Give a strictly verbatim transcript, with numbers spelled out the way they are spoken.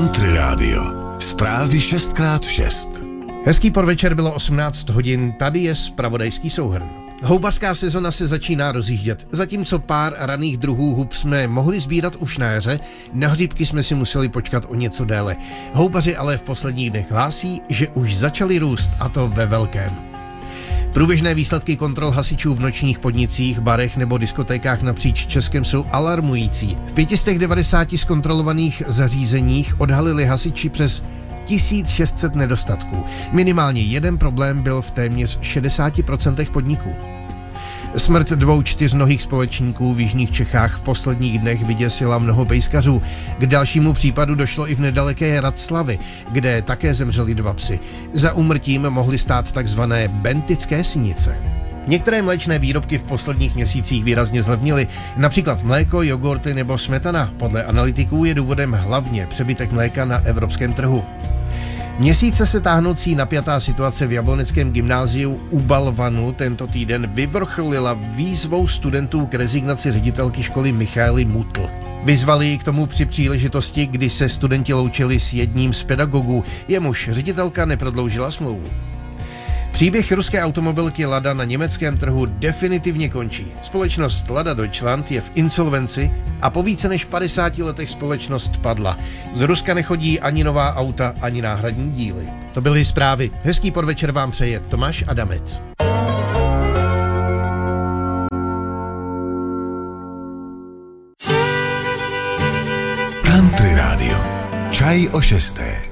Country Radio. Zprávy šest krát šest. Hezký podvečer, bylo osmnáct hodin, tady je zpravodajský souhrn. Houbařská sezona se začíná rozjíždět. Zatímco pár raných druhů hub jsme mohli sbírat už na jaře, na hříbky jsme si museli počkat o něco déle. Houbaři ale v posledních dnech hlásí, že už začali růst, a to ve velkém. Průběžné výsledky kontrol hasičů v nočních podnicích, barech nebo diskotékách napříč Českem jsou alarmující. V pět set devadesát zkontrolovaných zařízeních odhalili hasiči přes tisíc šest set nedostatků. Minimálně jeden problém byl v téměř šedesáti procentech podniků. Smrt dvou čtyřnohých společníků v jižních Čechách v posledních dnech vyděsila mnoho pejskařů. K dalšímu případu došlo i v nedaleké Raclavi, kde také zemřeli dva psy. Za úmrtím mohly stát takzvané bentické sinice. Některé mléčné výrobky v posledních měsících výrazně zlevnily, například mléko, jogurty nebo smetana. Podle analytiků je důvodem hlavně přebytek mléka na evropském trhu. Měsíce se táhnoucí napjatá situace v jabloneckém gymnáziu u Balvanu tento týden vyvrcholila výzvou studentů k rezignaci ředitelky školy Michaely Mutl. Vyzvali ji k tomu při příležitosti, kdy se studenti loučili s jedním z pedagogů, jemuž ředitelka neprodloužila smlouvu. Příběh ruské automobilky Lada na německém trhu definitivně končí. Společnost Lada Deutschland je v insolvenci a po více než padesáti letech společnost padla. Z Ruska nechodí ani nová auta, ani náhradní díly. To byly zprávy. Hezký podvečer vám přeje Tomáš Adamec. Country Radio. Čaj o šesté.